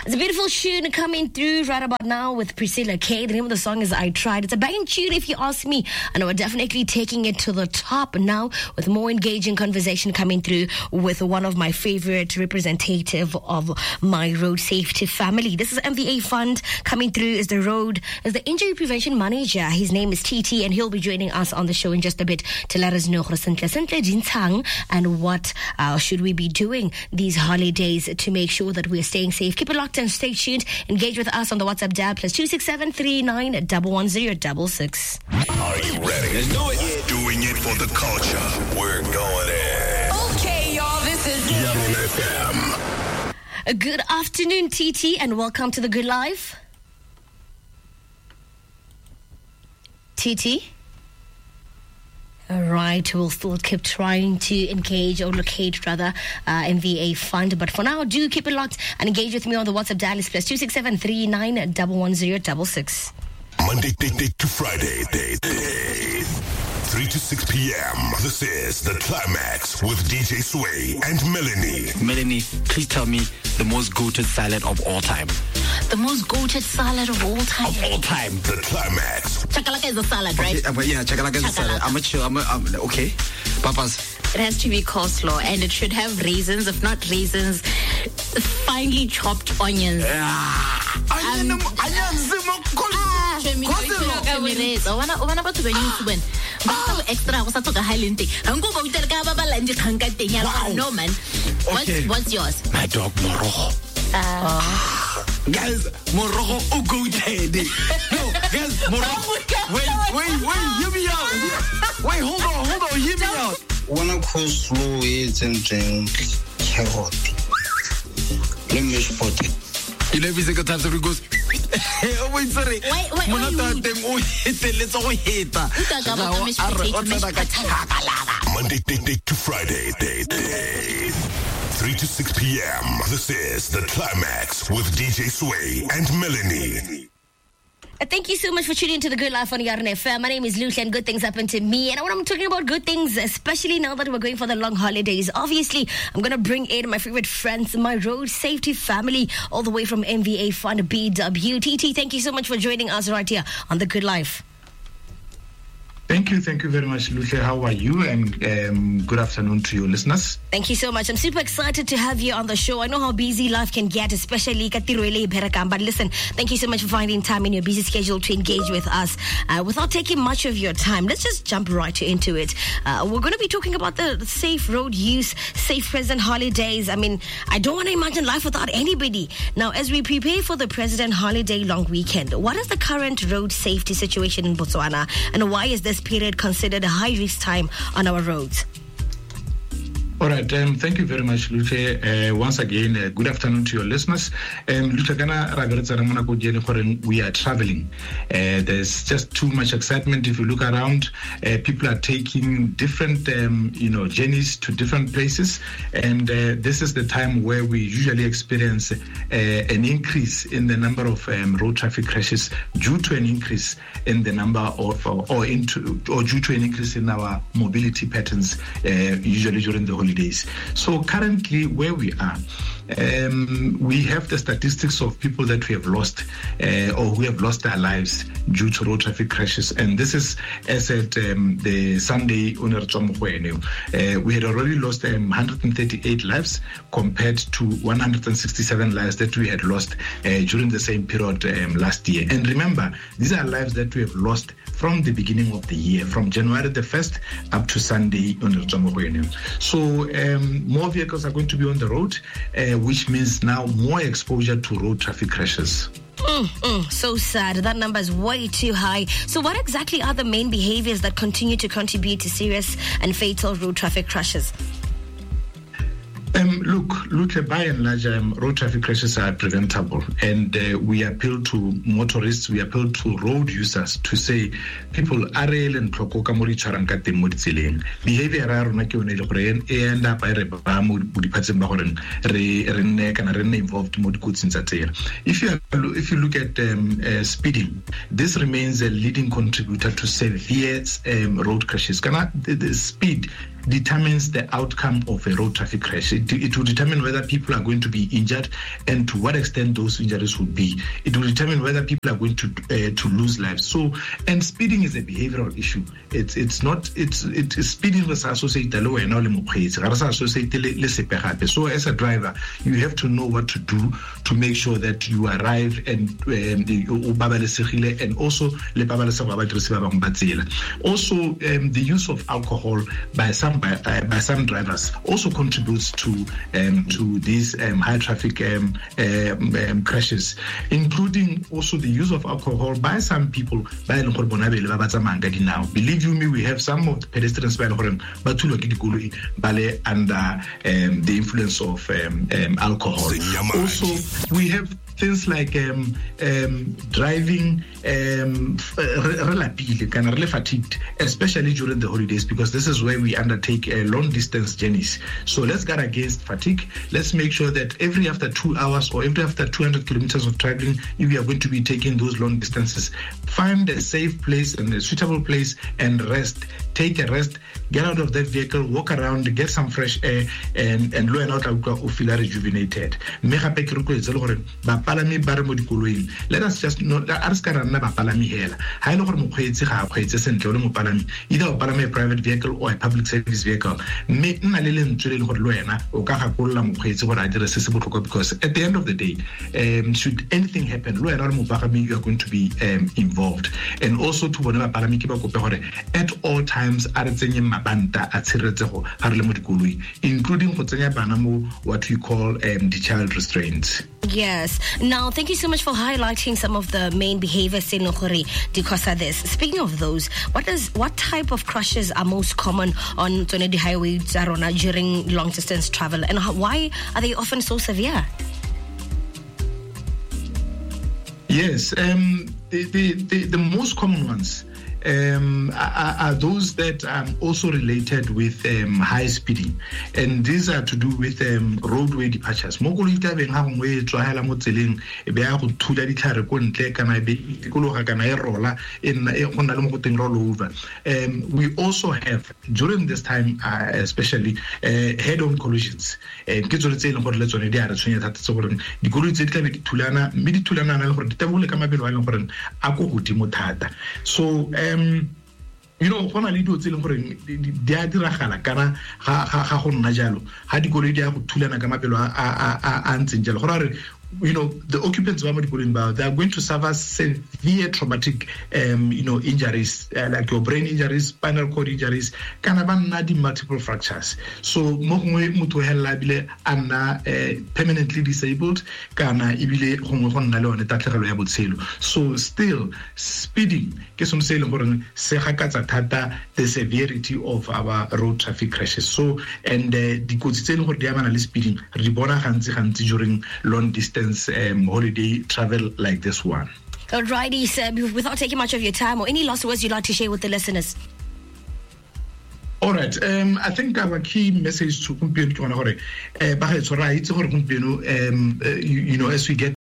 It's a beautiful tune coming through right about now with Priscilla K. The name of the song is I Tried. It's a banging tune if you ask me. And we're definitely taking it to the top now with more engaging conversation coming through with one of my favorite representative of my road safety family. This is MVA Fund coming through is the injury prevention manager. His name is TT and he'll be joining us on the show in just a bit to let us know and what should we be doing these holidays to make sure that we're staying safe. Keep it locked and stay tuned. Engage with us on the WhatsApp dial +267 39 110 66. Are you ready? Let's do it. Yeah. Doing it for the culture. We're going in. Okay, y'all, this is Yamin FM. Good afternoon, TT, and welcome to The Good Life. TT? All right, we'll still keep trying to engage or locate rather MVA Fund, but for now, do keep it locked and engage with me on the WhatsApp dial is +267 39 110 66. Monday to Friday, 3 to 6 p.m. This is The Climax with DJ Sway and Melanie. Melanie, please tell me the most goated salad of all time. The most goated salad of all time? Of all time. The Climax. Chakalaka is a salad, right? Okay, yeah, chakalaka is a salad. I'm okay. Papas. It has to be coleslaw and it should have raisins, if not raisins, finely chopped onions. No, man. What's yours? My dog, Morojo. Guys, Morojo goated. No, guys, Morojo. Wait, hear me out. Wait, hold on, hear me out. One of coleslaw is and carrot. Let me spot it. 11 seconds after it goes. Oh, wait, sorry. Wait. Monday to Friday, 3 to 6 p.m. This is The Climax with DJ Sway and Melanie. Thank you so much for tuning into The Good Life on Yarn FM. My name is Lucia and good things happen to me. And when I'm talking about good things, especially now that we're going for the long holidays, obviously, I'm going to bring in my favorite friends, my road safety family, all the way from MVA Fund BW. TT, thank you so much for joining us right here on The Good Life. Thank you very much, Lucia. How are you? And good afternoon to your listeners. Thank you so much. I'm super excited to have you on the show. I know how busy life can get, especially Katirwele Berakam. But listen, thank you so much for finding time in your busy schedule to engage with us. Without taking much of your time, let's just jump right into it. We're going to be talking about the safe road use, safe present holidays. I mean, I don't want to imagine life without anybody. Now, as we prepare for the President Holiday long weekend, what is the current road safety situation in Botswana? And why is this period considered a high-risk time on our roads? All right, thank you very much, Luce. Once again, good afternoon to your listeners. We are traveling. There's just too much excitement. If you look around, people are taking different, journeys to different places, and this is the time where we usually experience an increase in the number of road traffic crashes due to an increase in the number or due to an increase in our mobility patterns, usually during the holidays. So currently where we are, we have the statistics of people that we have lost or who have lost their lives due to road traffic crashes. And this is as at the Sunday, we had already lost 138 lives compared to 167 lives that we had lost during the same period last year. And remember, these are lives that we have lost from the beginning of the year, from January the 1st up to Sunday. So more vehicles are going to be on the road, which means now more exposure to road traffic crashes. So sad. That number is way too high. So what exactly are the main behaviors that continue to contribute to serious and fatal road traffic crashes? Look, by and large, road traffic crashes are preventable, and we appeal to motorists, we appeal to road users to say, people are real and behavior are end up if you look at speeding, this remains a leading contributor to severe road crashes. The speed determines the outcome of a road traffic crash. It will determine whether people are going to be injured and to what extent those injuries would be. It will determine whether people are going to lose lives. So, and speeding is a behavioral issue. It's speeding is associated with so as a driver, you have to know what to do to make sure that you arrive and also the use of alcohol by some drivers also contributes to these high traffic crashes, including also the use of alcohol by some people. Believe you me, we have some of the pedestrians under the influence of alcohol. Also, we have things like driving really fatigued, especially during the holidays, because this is where we undertake long distance journeys. So let's guard against fatigue. Let's make sure that every after 2 hours or every after 200 kilometers of traveling, if we are going to be taking those long distances, find a safe place and a suitable place and rest. Take a rest, get out of that vehicle, walk around, get some fresh air, and learn out how to feel rejuvenated. Let us just not ask either a private vehicle or a public service vehicle. Because at the end of the day, should anything happen, you are going to be involved. And also to at all times, including what we call the child restraints. Yes. Now, thank you so much for highlighting some of the main behaviors in because of this. Speaking of those, what type of crashes are most common on the highways during long distance travel, and why are they often so severe? Yes, the most common ones are those that are also related with high speeding, and these are to do with roadway departures. We also have during this time especially head-on collisions. So you know, when I lead to tell them, they are diragala, kana ha honna jalo, ha di koloi dia go thulana ka mapelo a ntseng jalo. You know, the occupants of they are going to suffer severe traumatic, injuries, like your brain injuries, spinal cord injuries, multiple fractures. So, permanently disabled, so still, speeding, the severity of our road traffic crashes. So, and the speeding, during long distance holiday travel like this one. Alrighty, sir, without taking much of your time, or any last words you'd like to share with the listeners? All right. I think our key message to as we get